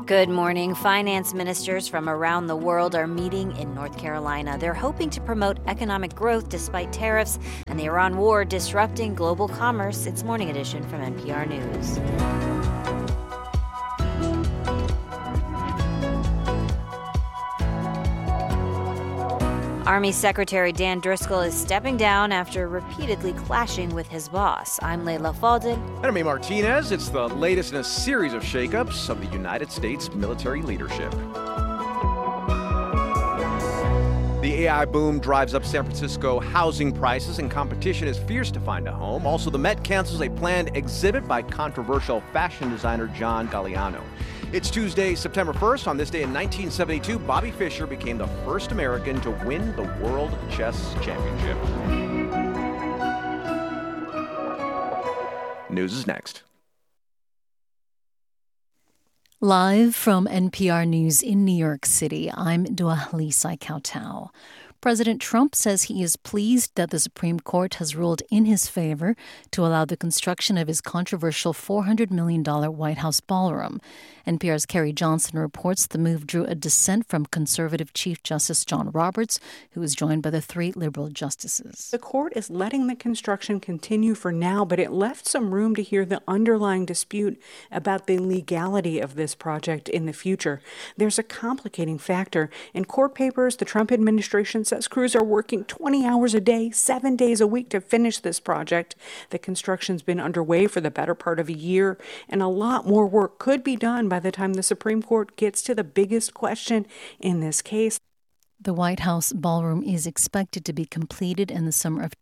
Good morning. Finance ministers from around the world are meeting in North Carolina. They're hoping to promote economic growth despite tariffs and the Iran war disrupting global commerce. It's Morning Edition from NPR News. Army Secretary Dan Driscoll is stepping down after repeatedly clashing with his boss. I'm Leila Fadel. And I'm A. Martinez. It's the latest in a series of shakeups of the United States military leadership. The AI boom drives up San Francisco housing prices, and competition is fierce to find a home. Also, the Met cancels a planned exhibit by controversial fashion designer John Galliano. It's Tuesday, September 1st. On this day in 1972, Bobby Fischer became the first American to win the World Chess Championship. News is next. Live from NPR News in New York City, I'm Dua Lisa Kautau. President Trump says he is pleased that the Supreme Court has ruled in his favor to allow the construction of his controversial $400 million White House ballroom. NPR's Carrie Johnson reports the move drew a dissent from conservative Chief Justice John Roberts, who was joined by the three liberal justices. The court is letting the construction continue for now, but it left some room to hear the underlying dispute about the legality of this project in the future. There's a complicating factor. In court papers, the Trump administration says crews are working 20 hours a day, 7 days a week to finish this project. The construction's been underway for the better part of a year, and a lot more work could be done by the time the Supreme Court gets to the biggest question in this case. The White House ballroom is expected to be completed in the summer of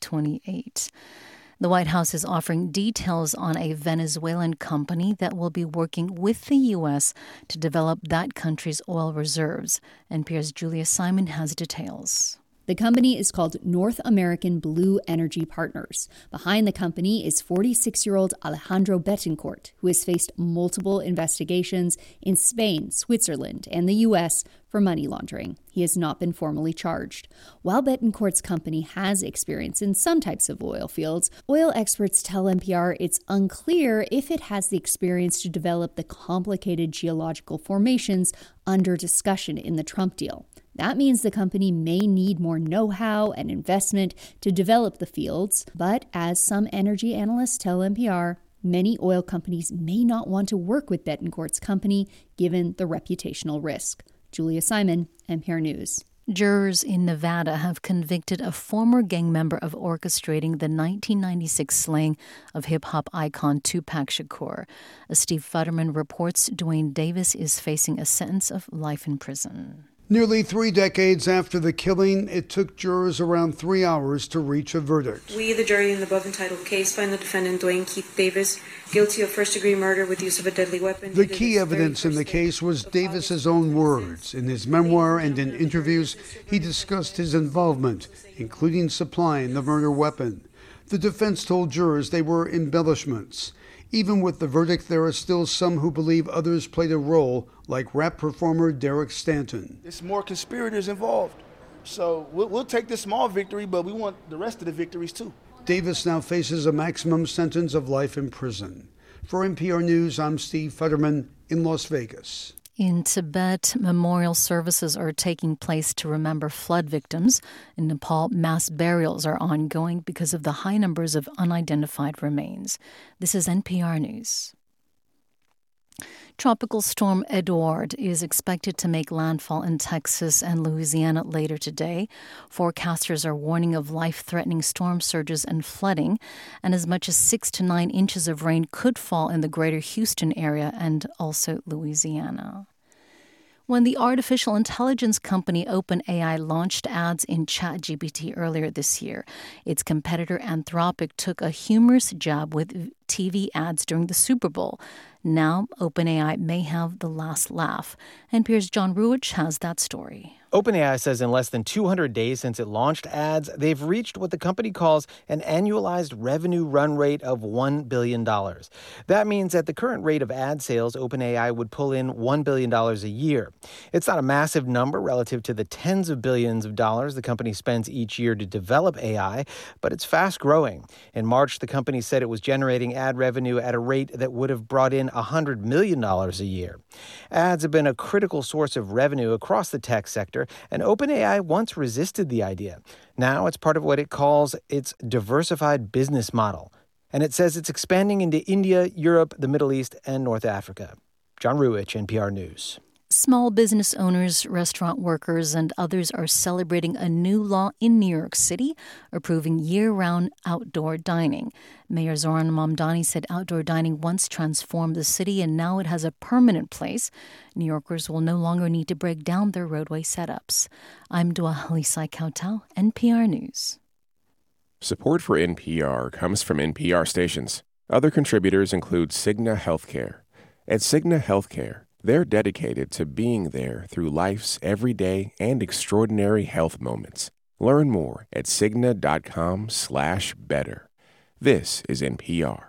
2028. The White House is offering details on a Venezuelan company that will be working with the U.S. to develop that country's oil reserves. NPR's Julia Simon has details. The company is called North American Blue Energy Partners. Behind the company is 46-year-old Alejandro Betancourt, who has faced multiple investigations in Spain, Switzerland, and the U.S. for money laundering. He has not been formally charged. While Betancourt's company has experience in some types of oil fields, oil experts tell NPR it's unclear if it has the experience to develop the complicated geological formations under discussion in the Trump deal. That means the company may need more know-how and investment to develop the fields, but as some energy analysts tell NPR, many oil companies may not want to work with Betancourt's company given the reputational risk. Julia Simon, NPR News. Jurors in Nevada have convicted a former gang member of orchestrating the 1996 slaying of hip-hop icon Tupac Shakur. As Steve Futterman reports, Dwayne Davis is facing a sentence of life in prison. Nearly 3 decades after the killing, it took jurors around 3 hours to reach a verdict. We, the jury in the above-entitled case, find the defendant, Dwayne Keith Davis, guilty of first-degree murder with use of a deadly weapon. The key evidence in the case was Davis's own words. In his memoir and in interviews, he discussed his involvement, including supplying the murder weapon. The defense told jurors they were embellishments. Even with the verdict, there are still some who believe others played a role, like rap performer Derek Stanton. There's more conspirators involved. So we'll take this small victory, but we want the rest of the victories too. Davis now faces a maximum sentence of life in prison. For NPR News, I'm Steve Futterman in Las Vegas. In Tibet, memorial services are taking place to remember flood victims. In Nepal, mass burials are ongoing because of the high numbers of unidentified remains. This is NPR News. Tropical storm Edouard is expected to make landfall in Texas and Louisiana later today. Forecasters are warning of life-threatening storm surges and flooding, and as much as 6 to 9 inches of rain could fall in the greater Houston area and also Louisiana. When the artificial intelligence company OpenAI launched ads in ChatGPT earlier this year, its competitor Anthropic took a humorous jab with TV ads during the Super Bowl. Now, OpenAI may have the last laugh. NPR's John Ruwitch has that story. OpenAI says in less than 200 days since it launched ads, they've reached what the company calls an annualized revenue run rate of $1 billion. That means at the current rate of ad sales, OpenAI would pull in $1 billion a year. It's not a massive number relative to the tens of billions of dollars the company spends each year to develop AI, but it's fast growing. In March, the company said it was generating ad revenue at a rate that would have brought in $100 million a year. Ads have been a critical source of revenue across the tech sector, and OpenAI once resisted the idea. Now it's part of what it calls its diversified business model. And it says it's expanding into India, Europe, the Middle East, and North Africa. John Ruwitch, NPR News. Small business owners, restaurant workers, and others are celebrating a new law in New York City approving year-round outdoor dining. Mayor Zoran Mamdani said outdoor dining once transformed the city, and now it has a permanent place. New Yorkers will no longer need to break down their roadway setups. I'm Dua Halisai Kautal, NPR News. Support for NPR comes from NPR stations. Other contributors include Cigna Healthcare. At Cigna Healthcare, they're dedicated to being there through life's everyday and extraordinary health moments. Learn more at Cigna.com/better. This is NPR.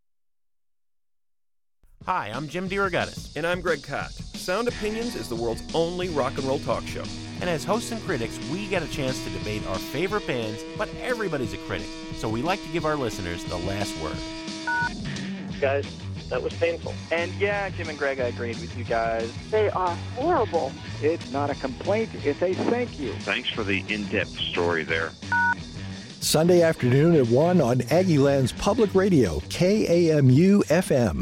Hi, I'm Jim DeRogatis. And I'm Greg Kot. Sound Opinions is the world's only rock and roll talk show. And as hosts and critics, we get a chance to debate our favorite bands, but everybody's a critic. So we like to give our listeners the last word. Guys, that was painful. And yeah, Jim and Greg, I agreed with you guys. They are horrible. It's not a complaint, it's a thank you. Thanks for the in-depth story there. Sunday afternoon at 1 on Aggieland's Public Radio, KAMU-FM.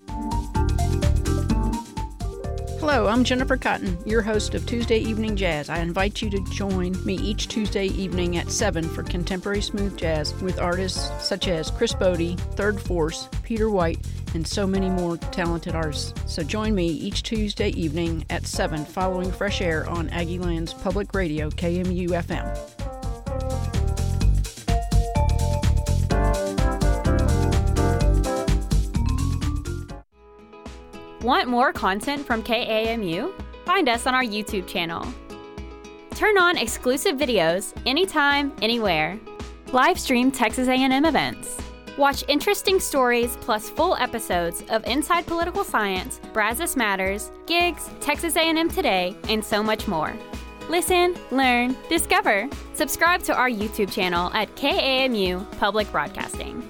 Hello, I'm Jennifer Cotton, your host of Tuesday Evening Jazz. I invite you to join me each Tuesday evening at 7 for contemporary smooth jazz with artists such as Chris Bodie, Third Force, Peter White, and so many more talented artists. So join me each Tuesday evening at 7 following Fresh Air on Aggieland's Public Radio, KMU-FM. Want more content from KAMU? Find us on our YouTube channel. Turn on exclusive videos anytime, anywhere. Live stream Texas A&M events. Watch interesting stories plus full episodes of Inside Political Science, Brazos Matters, Gigs, Texas A&M Today, and so much more. Listen, learn, discover. Subscribe to our YouTube channel at KAMU Public Broadcasting.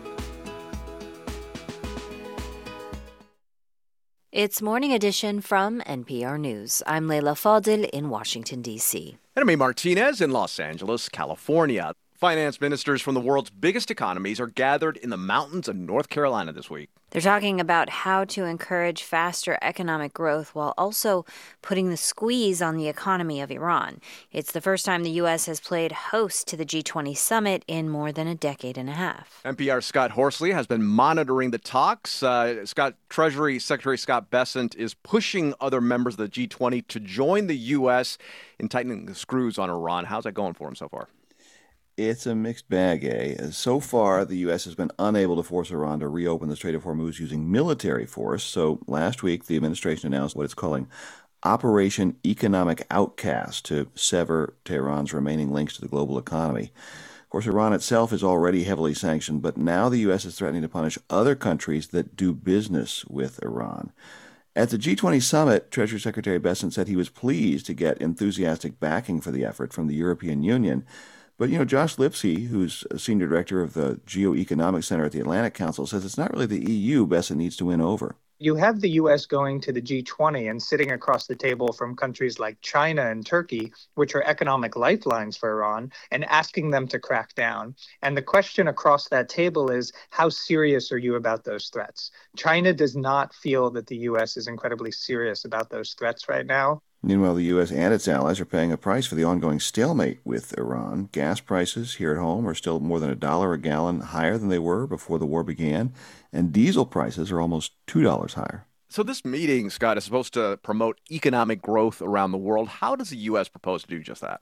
It's Morning Edition from NPR News. I'm Leila Fadil in Washington, D.C. And Amy Martinez in Los Angeles, California. Finance ministers from the world's biggest economies are gathered in the mountains of North Carolina this week. They're talking about how to encourage faster economic growth while also putting the squeeze on the economy of Iran. It's the first time the U.S. has played host to the G20 summit in more than a decade and a half. NPR's Scott Horsley has been monitoring the talks. Treasury Secretary Scott Bessent is pushing other members of the G20 to join the U.S. in tightening the screws on Iran. How's that going for him so far? It's a mixed bag, So far, the U.S. has been unable to force Iran to reopen the Strait of Hormuz using military force. So last week, the administration announced what it's calling Operation Economic Outcast to sever Tehran's remaining links to the global economy. Of course, Iran itself is already heavily sanctioned, but now the U.S. is threatening to punish other countries that do business with Iran. At the G20 summit, Treasury Secretary Bessent said he was pleased to get enthusiastic backing for the effort from the European Union. But, Josh Lipsey, who's a senior director of the Geoeconomic Center at the Atlantic Council, says it's not really the EU Bessent needs to win over. You have the U.S. going to the G20 and sitting across the table from countries like China and Turkey, which are economic lifelines for Iran, and asking them to crack down. And the question across that table is, how serious are you about those threats? China does not feel that the U.S. is incredibly serious about those threats right now. Meanwhile, the U.S. and its allies are paying a price for the ongoing stalemate with Iran. Gas prices here at home are still more than $1 a gallon higher than they were before the war began, and diesel prices are almost $2 higher. So this meeting, Scott, is supposed to promote economic growth around the world. How does the U.S. propose to do just that?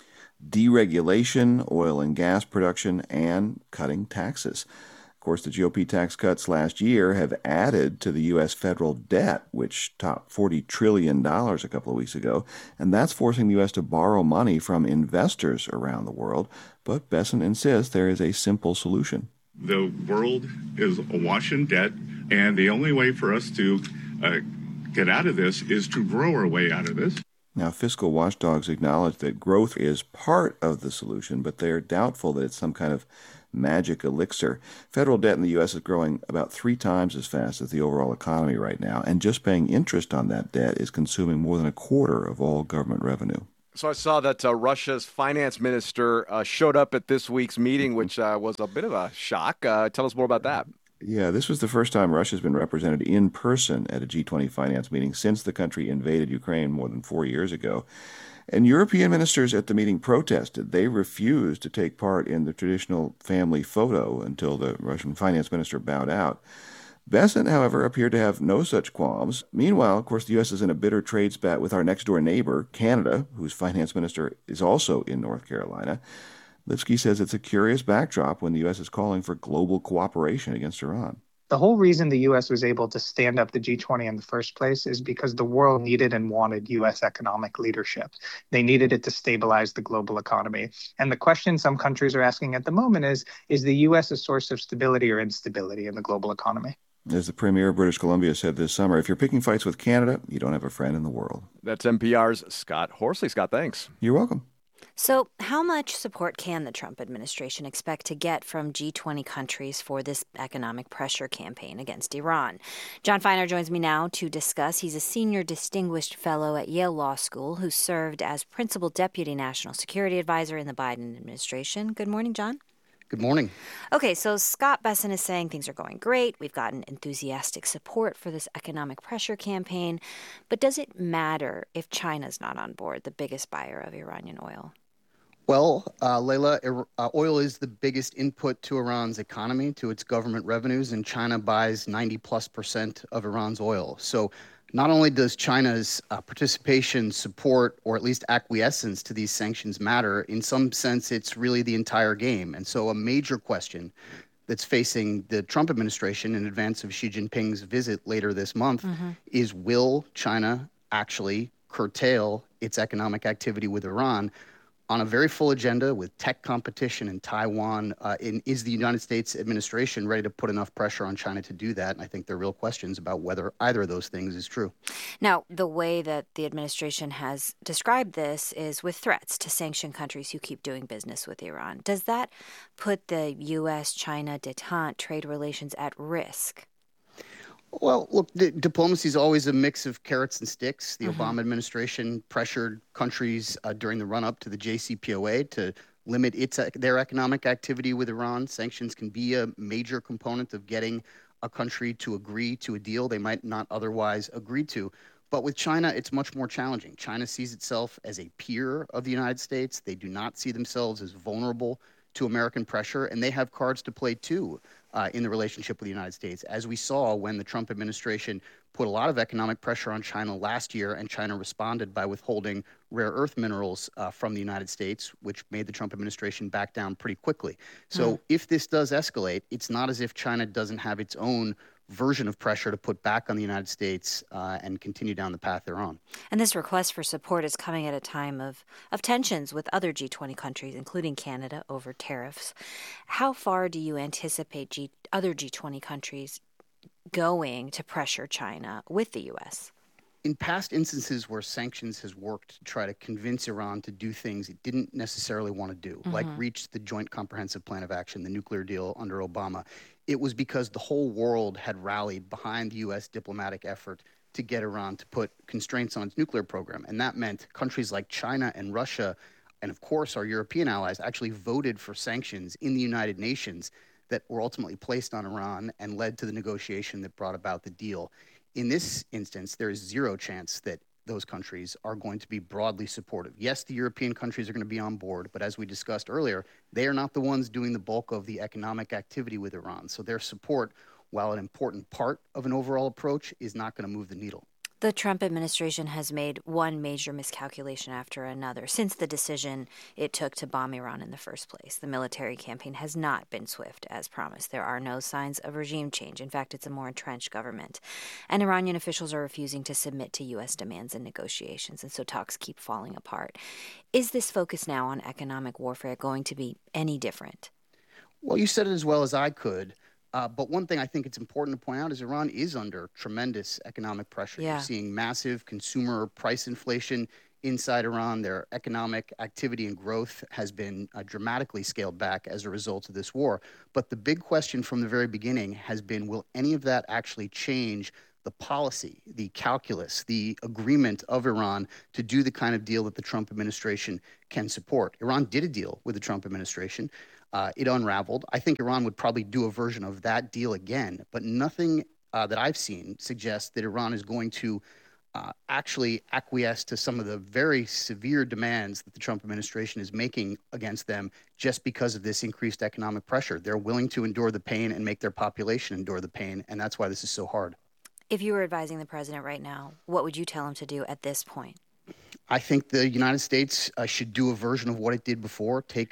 Deregulation, oil and gas production, and cutting taxes. Of course, the GOP tax cuts last year have added to the U.S. federal debt, which topped $40 trillion a couple of weeks ago, and that's forcing the U.S. to borrow money from investors around the world. But Bessent insists there is a simple solution. The world is awash in debt, and the only way for us to get out of this is to grow our way out of this. Now, fiscal watchdogs acknowledge that growth is part of the solution, but they're doubtful that it's some kind of magic elixir. Federal debt in the U.S. is growing about 3 times as fast as the overall economy right now, and just paying interest on that debt is consuming more than a quarter of all government revenue. So I saw that Russia's finance minister showed up at this week's meeting, which was a bit of a shock. Tell us more about that. Yeah, this was the first time Russia's been represented in person at a G20 finance meeting since the country invaded Ukraine more than 4 years ago. And European ministers at the meeting protested. They refused to take part in the traditional family photo until the Russian finance minister bowed out. Bessent, however, appeared to have no such qualms. Meanwhile, of course, the U.S. is in a bitter trade spat with our next-door neighbor, Canada, whose finance minister is also in North Carolina. Lipsky says it's a curious backdrop when the U.S. is calling for global cooperation against Iran. The whole reason the U.S. was able to stand up the G20 in the first place is because the world needed and wanted U.S. economic leadership. They needed it to stabilize the global economy. And the question some countries are asking at the moment is the U.S. a source of stability or instability in the global economy? As the Premier of British Columbia said this summer, if you're picking fights with Canada, you don't have a friend in the world. That's NPR's Scott Horsley. Scott, thanks. You're welcome. So how much support can the Trump administration expect to get from G20 countries for this economic pressure campaign against Iran? John Feiner joins me now to discuss. He's a senior distinguished fellow at Yale Law School who served as principal deputy national security advisor in the Biden administration. Good morning, John. Good morning. Okay, so Scott Bessent is saying things are going great. We've gotten enthusiastic support for this economic pressure campaign. But does it matter if China's not on board, the biggest buyer of Iranian oil? Well, Layla, oil is the biggest input to Iran's economy, to its government revenues, and China buys 90+% of Iran's oil. So not only does China's participation, support, or at least acquiescence to these sanctions matter, in some sense, it's really the entire game. And so a major question that's facing the Trump administration in advance of Xi Jinping's visit later this month is, will China actually curtail its economic activity with Iran on a very full agenda with tech competition in Taiwan? Is the United States administration ready to put enough pressure on China to do that? And I think there are real questions about whether either of those things is true. Now, the way that the administration has described this is with threats to sanction countries who keep doing business with Iran. Does that put the U.S.-China détente trade relations at risk? Well, look, diplomacy is always a mix of carrots and sticks. The Obama administration pressured countries during the run-up to the JCPOA to limit their economic activity with Iran. Sanctions can be a major component of getting a country to agree to a deal they might not otherwise agree to. But with China, it's much more challenging. China sees itself as a peer of the United States. They do not see themselves as vulnerable to American pressure, and they have cards to play too in the relationship with the United States, as we saw when the Trump administration put a lot of economic pressure on China last year, and China responded by withholding rare earth minerals from the United States, which made the Trump administration back down pretty quickly. So if this does escalate, it's not as if China doesn't have its own version of pressure to put back on the United States and continue down the path they're on. And this request for support is coming at a time of tensions with other G20 countries, including Canada, over tariffs. How far do you anticipate other G20 countries going to pressure China with the U.S.? In past instances where sanctions has worked to try to convince Iran to do things it didn't necessarily want to do, like reach the Joint Comprehensive Plan of Action, the nuclear deal under Obama, it was because the whole world had rallied behind the U.S. diplomatic effort to get Iran to put constraints on its nuclear program. And that meant countries like China and Russia, and of course our European allies, actually voted for sanctions in the United Nations that were ultimately placed on Iran and led to the negotiation that brought about the deal. In this instance, there is zero chance that those countries are going to be broadly supportive. Yes, the European countries are going to be on board, but as we discussed earlier, they are not the ones doing the bulk of the economic activity with Iran. So their support, while an important part of an overall approach, is not going to move the needle. The Trump administration has made one major miscalculation after another since the decision it took to bomb Iran in the first place. The military campaign has not been swift, as promised. There are no signs of regime change. In fact, it's a more entrenched government. And Iranian officials are refusing to submit to U.S. demands in negotiations, and so talks keep falling apart. Is this focus now on economic warfare going to be any different? Well, you said it as well as I could. But one thing I think it's important to point out is Iran is under tremendous economic pressure. You're seeing massive consumer price inflation inside Iran. Their economic activity and growth has been dramatically scaled back as a result of this war. But the big question from the very beginning has been, will any of that actually change the policy, the calculus, the agreement of Iran to do the kind of deal that the Trump administration can support? Iran did a deal with the Trump administration. It unraveled. I think Iran would probably do a version of that deal again, but nothing that I've seen suggests that Iran is going to actually acquiesce to some of the very severe demands that the Trump administration is making against them just because of this increased economic pressure. They're willing to endure the pain and make their population endure the pain, and that's why this is so hard. If you were advising the president right now, what would you tell him to do at this point? I think the United States should do a version of what it did before. Take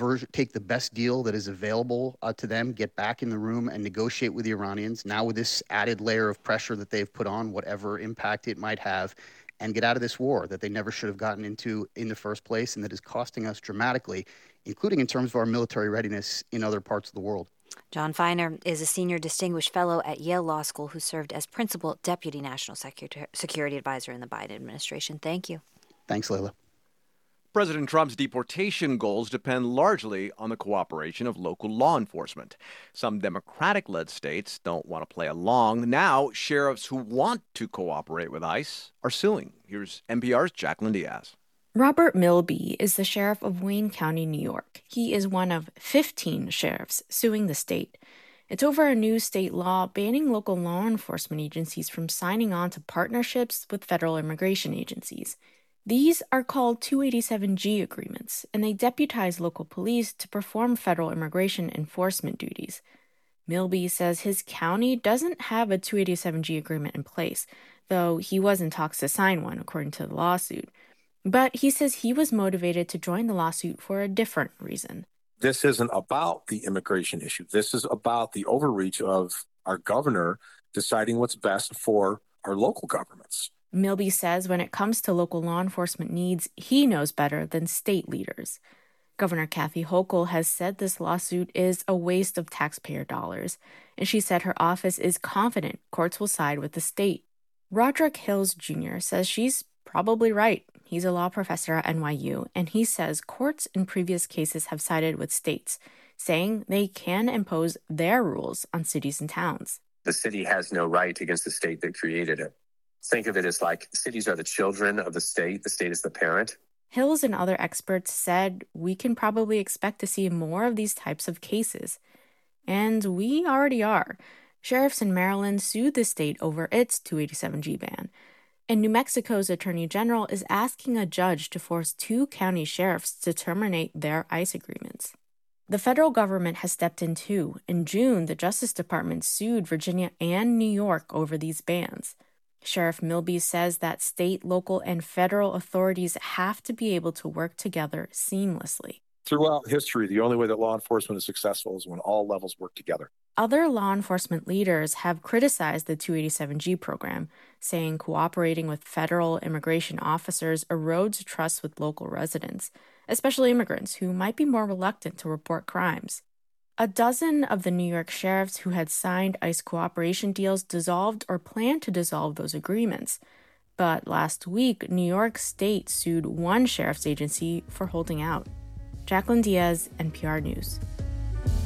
the best deal that is available to them, get back in the room and negotiate with the Iranians. Now with this added layer of pressure that they've put on, whatever impact it might have, and get out of this war that they never should have gotten into in the first place, and that is costing us dramatically, including in terms of our military readiness in other parts of the world. John Feiner is a senior distinguished fellow at Yale Law School who served as principal deputy national security advisor in the Biden administration. Thank you. Thanks, Layla. President Trump's deportation goals depend largely on the cooperation of local law enforcement. Some Democratic-led states don't want to play along. Now, sheriffs who want to cooperate with ICE are suing. Here's NPR's Jacqueline Diaz. Robert Milby is the sheriff of Wayne County, New York. He is one of 15 sheriffs suing the state. It's over a new state law banning local law enforcement agencies from signing on to partnerships with federal immigration agencies. These are called 287G agreements, and they deputize local police to perform federal immigration enforcement duties. Milby says his county doesn't have a 287G agreement in place, though he was in talks to sign one, according to the lawsuit. But he says he was motivated to join the lawsuit for a different reason. This isn't about the immigration issue. This is about the overreach of our governor deciding what's best for our local governments. Milby says when it comes to local law enforcement needs, he knows better than state leaders. Governor Kathy Hochul has said this lawsuit is a waste of taxpayer dollars, and she said her office is confident courts will side with the state. Roderick Hills Jr. says she's probably right. He's a law professor at NYU, and he says courts in previous cases have sided with states, saying they can impose their rules on cities and towns. The city has no right against the state that created it. Think of it as like cities are the children of the state is the parent. Hills and other experts said we can probably expect to see more of these types of cases. And we already are. Sheriffs in Maryland sued the state over its 287G ban. And New Mexico's Attorney General is asking a judge to force 2 county sheriffs to terminate their ICE agreements. The federal government has stepped in too. In June, the Justice Department sued Virginia and New York over these bans. Sheriff Milby says that state, local, and federal authorities have to be able to work together seamlessly. Throughout history, the only way that law enforcement is successful is when all levels work together. Other law enforcement leaders have criticized the 287G program, saying cooperating with federal immigration officers erodes trust with local residents, especially immigrants who might be more reluctant to report crimes. A dozen of the New York sheriffs who had signed ICE cooperation deals dissolved or planned to dissolve those agreements. But last week, New York State sued one sheriff's agency for holding out. Jacqueline Diaz, NPR News.